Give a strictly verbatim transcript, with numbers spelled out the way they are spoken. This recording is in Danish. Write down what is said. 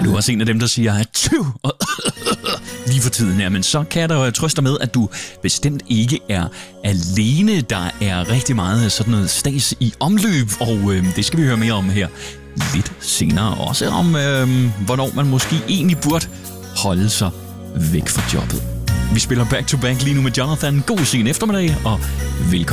du er også en af dem, der siger, at lige for tiden, ja, men så kan jeg da trøste dig med, at du bestemt ikke er alene. Der er rigtig meget sådan noget stas i omløb, og øh, det skal vi høre mere om her lidt senere. Også om, øh, hvornår man måske egentlig burde holde sig væk fra jobbet. Vi spiller back to back lige nu med Jonathan. God sen eftermiddag, og velkommen.